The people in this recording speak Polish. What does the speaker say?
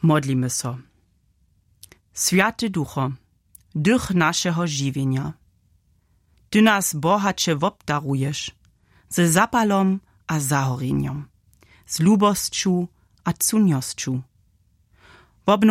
Modlimy so. Święty Ducho, duch naszego żywienia, Ty nas bohacze wobdarujesz, ze zapalom a zahorjeniem, z lubosću a cunjosću,